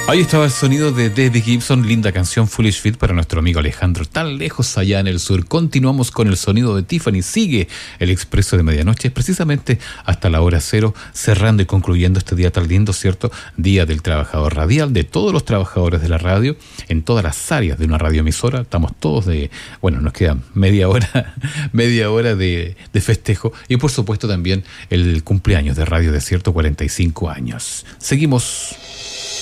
Ahí estaba el sonido de Debbie Gibson, linda canción Foolish Fit para nuestro amigo Alejandro, tan lejos allá en el sur. Continuamos con el sonido de Tiffany, sigue el Expreso de Medianoche, precisamente hasta la hora cero, cerrando y concluyendo este día tan lindo, ¿cierto? Día del Trabajador Radial, de todos los trabajadores de la radio, en todas las áreas de una radioemisora. Estamos todos bueno, nos queda media hora de festejo, y por supuesto también el cumpleaños de Radio Desierto, 45 años. Seguimos.